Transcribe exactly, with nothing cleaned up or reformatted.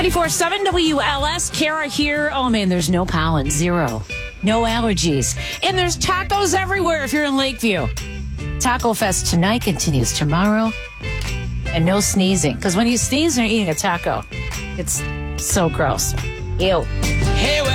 ninety-four point seven W L S. Kara here. Oh, man, there's no pollen. Zero. No allergies. And there's tacos everywhere if you're in Lakeview. Taco Fest tonight continues tomorrow. And no sneezing. Because when you sneeze, you're eating a taco. It's so gross. Ew.